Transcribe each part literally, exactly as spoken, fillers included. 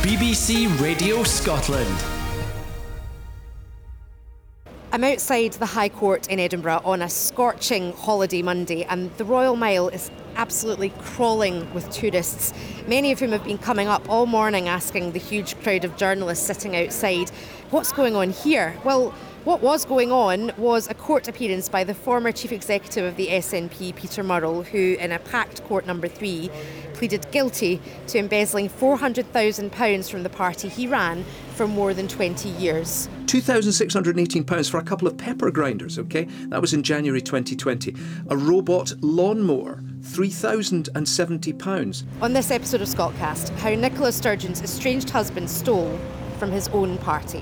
B B C Radio Scotland. I'm outside the High Court in Edinburgh on a scorching holiday Monday, and the Royal Mile is absolutely crawling with tourists, many of whom have been coming up all morning asking the huge crowd of journalists sitting outside, what's going on here? Well, what was going on was a court appearance by the former chief executive of the S N P, Peter Murrell, who in a packed court number three pleaded guilty to embezzling four hundred thousand pounds from the party he ran for more than twenty years. two thousand six hundred eighteen pounds for a couple of pepper grinders, OK? That was in January twenty twenty. A robot lawnmower, three thousand seventy pounds. On this episode of Scotcast, how Nicola Sturgeon's estranged husband stole from his own party.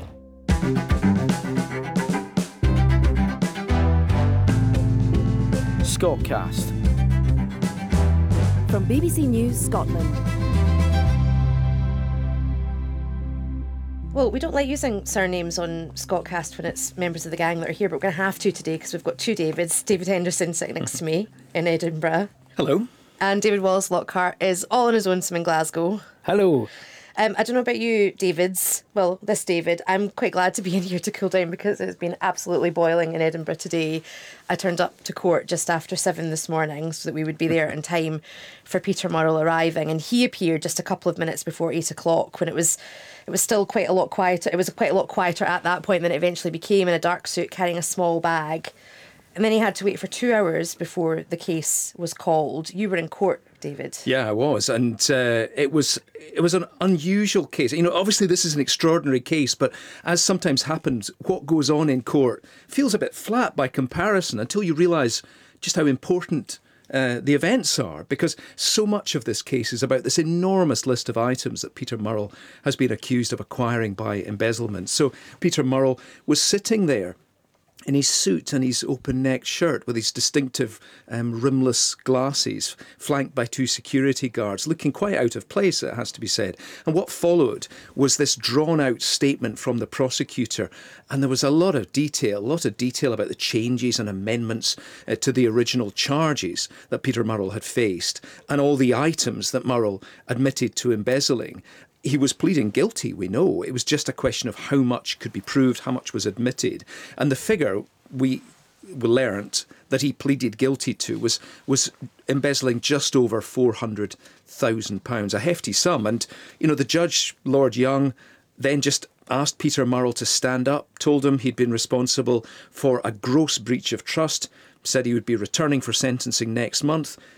Scotcast. From B B C News Scotland. Well, we don't like using surnames on Scotcast when it's members of the gang that are here, but we're going to have to today because we've got two Davids. David Henderson sitting next to me in Edinburgh. Hello. And David Wallace Lockhart is all on his own in Glasgow. Hello. Um, I don't know about you, Davids. Well, this David, I'm quite glad to be in here to cool down because it's been absolutely boiling in Edinburgh today. I turned up to court just after seven this morning so that we would be there in time for Peter Murrell arriving, and he appeared just a couple of minutes before eight o'clock when it was it was still quite a lot quieter. It was quite a lot quieter at that point than it eventually became, in a dark suit carrying a small bag. And then he had to wait for two hours before the case was called. You were in court, David. Yeah, I was. And uh, it was it was an unusual case. You know, obviously this is an extraordinary case, but as sometimes happens, what goes on in court feels a bit flat by comparison until you realise just how important uh, the events are, because so much of this case is about this enormous list of items that Peter Murrell has been accused of acquiring by embezzlement. So Peter Murrell was sitting there in his suit and his open-necked shirt with his distinctive um, rimless glasses, flanked by two security guards, looking quite out of place, it has to be said. And what followed was this drawn-out statement from the prosecutor, and there was a lot of detail, a lot of detail about the changes and amendments uh, to the original charges that Peter Murrell had faced, and all the items that Murrell admitted to embezzling. He was pleading guilty, we know. It was just a question of how much could be proved, how much was admitted. And the figure we learnt that he pleaded guilty to was was embezzling just over four hundred thousand pounds, a hefty sum. And, you know, the judge, Lord Young, then just asked Peter Murrell to stand up, told him he'd been responsible for a gross breach of trust, said he would be returning for sentencing next month,